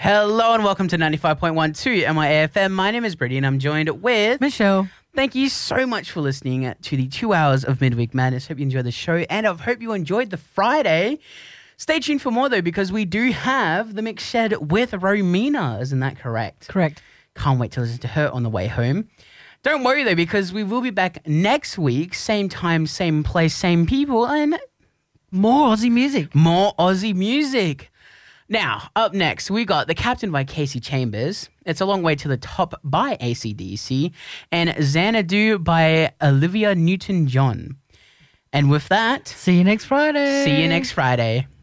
Hello and welcome to 95.12 MIAFM. My name is Brittany and I'm joined with Michelle. Thank you so much for listening to the 2 hours of Midweek Madness. Hope you enjoyed the show and I hope you enjoyed the Friday. Stay tuned for more though because we do have the Mix Shed with Romina. Isn't that correct? Correct. Can't wait to listen to her on the way home. Don't worry though because we will be back next week. Same time, same place, same people and More Aussie music. more Aussie music. Now, up next, we got The Captain by Casey Chambers. It's a Long Way to the Top by AC/DC. And Xanadu by Olivia Newton-John. And with that, See you next Friday. see you next Friday.